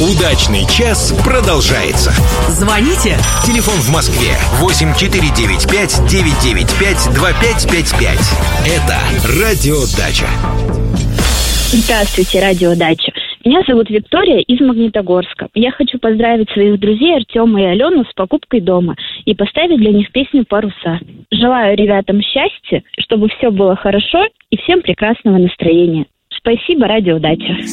Удачный час продолжается. Звоните. Телефон в Москве 8495-995-2555. Это Радио Дача. Здравствуйте, Радио Дача. Меня зовут Виктория из Магнитогорска. Я хочу поздравить своих друзей Артема и Алену с покупкой дома и поставить для них песню «Паруса». Желаю ребятам счастья, чтобы все было хорошо и всем прекрасного настроения. Спасибо, Радио Дача.